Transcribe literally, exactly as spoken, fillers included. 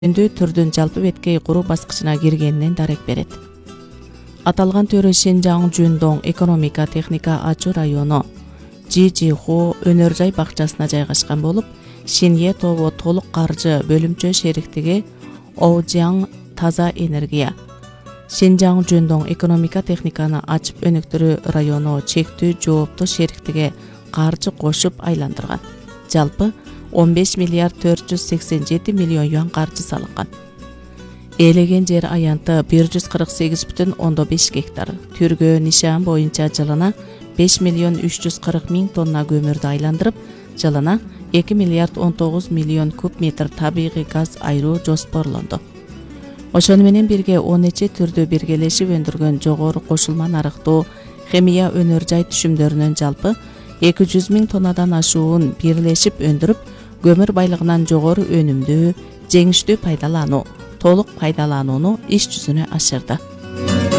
түрдүн жалпы беткей куруу баскычына киргенинен дарек берет. Аталган төрө Шэньчжаң Жундоң экономика техника ачуу району Жижиху өнөр жай бакчасына жайгашкан болуп, Шинье тобу толук каржы бөлүмчө шериктиги Оужяң таза энергия, Шэньчжаң Жундоң экономика техниканы ачып өнүктүрүү району чектүү жооптуу шериктиги каржы кошуп айландырган. Жалпы он беш миллиард төрт жүз сексен жети миллион юан каржы салынган. Ээлеген жер аянты бир жүз кырк сегиз бүтүн ондон беш гектар. Түргөө нишан боюнча жылына беш миллион үч жүз кырк миң тонна көмүрдү айландырып, жылына эки миллиард он тогуз миллион куб метр табигый газ айыруу жоспорлонду. Ошону менен бирге он нече түрдү биргелешип өндүргөн жогору кошулма нарыктуу химия өнөр жай түшүмдөрүнүн жалпы эки жүз миң тоннадан ашуун бирлешип өндүрүп, көмүр байлыгынан жогору өнүмдүү, жеңиштүү пайдалануу, толук пайдаланууну иш жүзүнө ашырды.